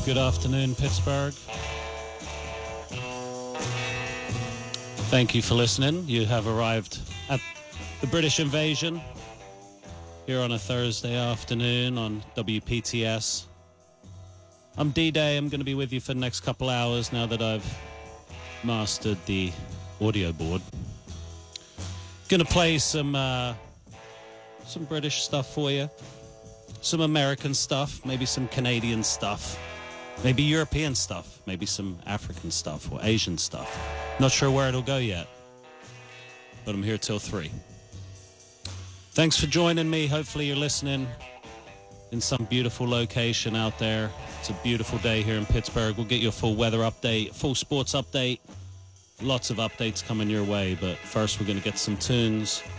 Good afternoon, Pittsburgh. Thank you for listening. You have arrived at the British Invasion here on a Thursday afternoon on WPTS. I'm D-Day. I'm going to be with you for the next couple hours now that I've mastered the audio board. Going to play some British stuff for you, some American stuff, maybe some Canadian stuff, maybe European stuff, maybe some African stuff or Asian stuff. Not sure where it'll go yet, but I'm here till 3. Thanks for joining me. Hopefully you're listening in some beautiful location out there. It's a beautiful day here in Pittsburgh. We'll get you a full weather update, full sports update. Lots of updates coming your way, but first we're going to get some tunes.